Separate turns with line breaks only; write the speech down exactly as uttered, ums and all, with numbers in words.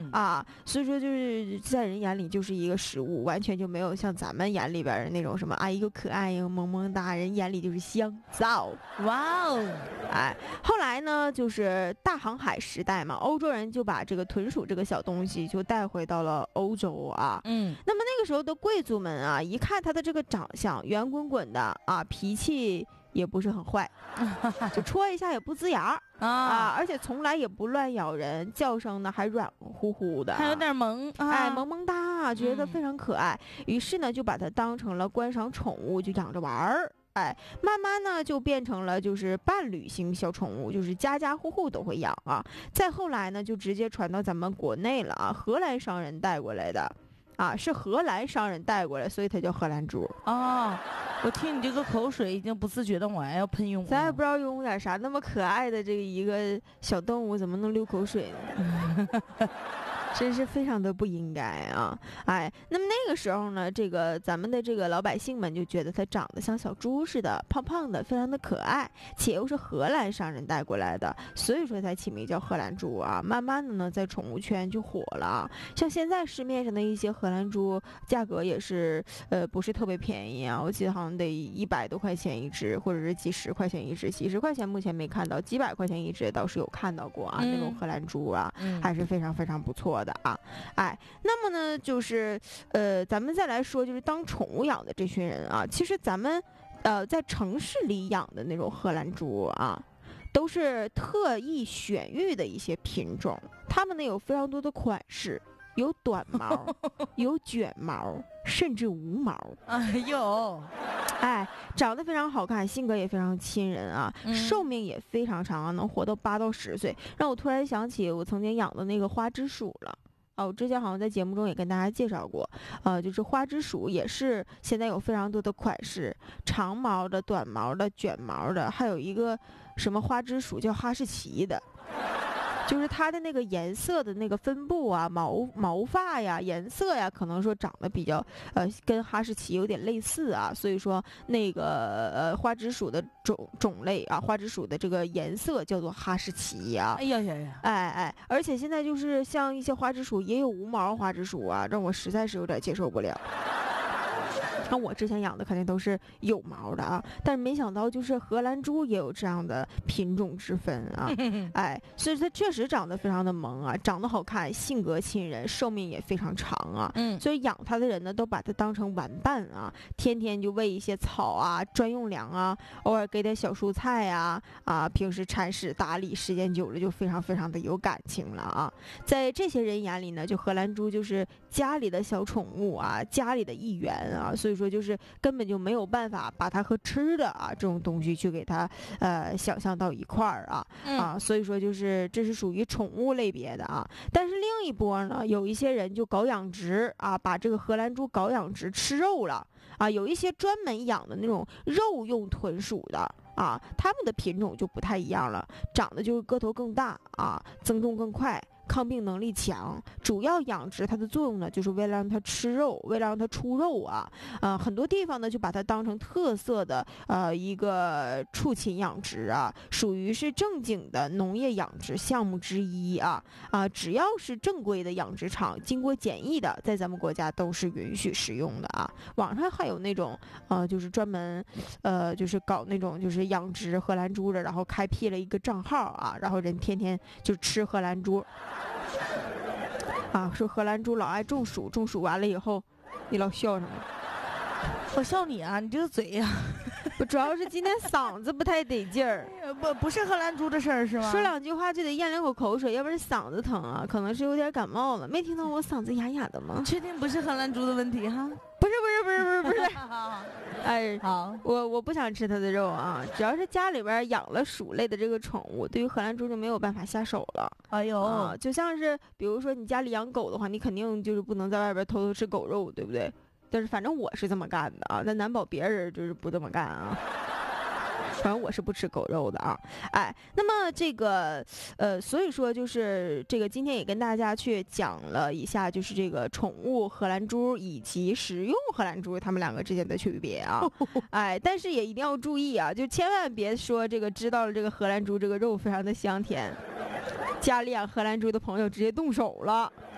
嗯
啊，所以说就是在人眼里就是一个食物，完全就没有像咱们眼里边的那种什么哎又可爱又萌萌哒，人眼里就是香皂。
哇哦，
哎，后来呢，就是大航海时代嘛，欧洲人就把这个豚鼠这个小东西就带回到了欧洲啊。
嗯，
那么那个时候的贵族们啊，一看它的这个长相圆滚滚的啊，脾气也不是很坏，就戳一下也不呲牙啊，
啊，
而且从来也不乱咬人，叫声呢还软乎乎的，
啊
还有点萌，啊、
哎萌萌哒，觉得
嗯
非常可爱。于是呢，就把它当成了观赏宠物，就养着玩儿。哎，慢慢呢就变成了就是伴侣型小宠物，就是家家户户都会养啊。再后来呢，就直接传到咱们国内了啊，荷兰商人带过来的。啊，是荷兰商人带过来，所以它叫荷兰猪。
哦，我听你这个口水已经不自觉的往外要喷涌了。
咱也不知道用点啥，那么可爱的这个一个小动物，怎么能流口水呢？真是非常的不应该啊！哎，那么那个时候呢，这个咱们的这个老百姓们就觉得它长得像小猪似的，胖胖的，非常的可爱，且又是荷兰商人带过来的，所以说才起名叫荷兰猪啊。慢慢的呢，在宠物圈就火了。像现在市面上的一些荷兰猪，价格也是呃不是特别便宜啊，我记得好像得一百多块钱一只，或者是几十块钱一只。几十块钱目前没看到，几百块钱一只倒是有看到过啊，
嗯、
那种荷兰猪啊，
嗯、
还是非常非常不错的啊。哎，那么呢，就是呃，咱们再来说，就是当宠物养的这群人啊，其实咱们呃在城市里养的那种荷兰猪啊，都是特意选育的一些品种，它们呢有非常多的款式。有短毛，有卷毛，甚至无毛。
哎呦，
哎，长得非常好看，性格也非常亲人啊，
嗯、
寿命也非常长啊，能活到八到十岁。让我突然想起我曾经养的那个花枝鼠了。啊，我之前好像在节目中也跟大家介绍过，呃，就是花枝鼠也是现在有非常多的款式，长毛的、短毛的、卷毛的，还有一个什么花枝鼠叫哈士奇的。就是它的那个颜色的那个分布啊，毛毛发呀、颜色呀，可能说长得比较呃跟哈士奇有点类似啊，所以说那个呃花枝鼠的种种类啊，花枝鼠的这个颜色叫做哈士奇呀、啊。
哎呀呀呀！
哎哎，而且现在就是像一些花枝鼠也有无毛花枝鼠啊，让我实在是有点接受不了。那我之前养的肯定都是有毛的啊，但是没想到就是荷兰猪也有这样的品种之分啊，哎，所以它确实长得非常的萌啊，长得好看，性格亲人，寿命也非常长啊，
嗯，
所以养它的人呢都把它当成玩伴啊，天天就喂一些草啊、专用粮啊，偶尔给点小蔬菜啊，啊，平时铲屎打理，时间久了就非常非常的有感情了啊，在这些人眼里呢，就荷兰猪就是家里的小宠物啊，家里的一员啊，所以说就是根本就没有办法把它和吃的啊这种东西去给它呃想象到一块儿啊、
嗯、
啊，所以说就是这是属于宠物类别的啊。但是另一波呢，有一些人就搞养殖啊，把这个荷兰猪搞养殖吃肉了啊，有一些专门养的那种肉用豚鼠的啊，它们的品种就不太一样了，长得就是个头更大啊，增重更快。抗病能力强，主要养殖它的作用呢，就是为了让它吃肉，为了让它出肉啊，呃，很多地方呢就把它当成特色的呃一个畜禽养殖啊，属于是正经的农业养殖项目之一啊啊、呃，只要是正规的养殖场，经过检疫的，在咱们国家都是允许使用的啊。网上还有那种呃，就是专门呃，就是搞那种就是养殖荷兰猪的，然后开辟了一个账号啊，然后人天天就吃荷兰猪。啊，说荷兰猪老爱中暑，中暑完了以后，你老笑什么？
我笑你啊，你这个嘴呀、啊！
我主要是今天嗓子不太得劲儿，
不不是荷兰猪的事儿是吗？
说两句话就得咽两口口水，要不然嗓子疼啊，可能是有点感冒了。没听到我嗓子哑哑的吗？
确定不是荷兰猪的问题哈？
不是不是不是不是不是，哎，
好，
我我不想吃它的肉啊，只要是家里边养了鼠类的这个宠物，对于荷兰猪就没有办法下手了。
哎呦、
啊，就像是比如说你家里养狗的话，你肯定就是不能在外边偷偷吃狗肉，对不对？但是反正我是这么干的啊，但难保别人就是不这么干啊。反正我是不吃狗肉的啊，哎，那么这个，呃，所以说就是这个今天也跟大家去讲了一下，就是这个宠物荷兰猪以及食用荷兰猪它们两个之间的区别啊，哎，但是也一定要注意啊，就千万别说这个知道了这个荷兰猪这个肉非常的香甜，家里养荷兰猪的朋友直接动手了。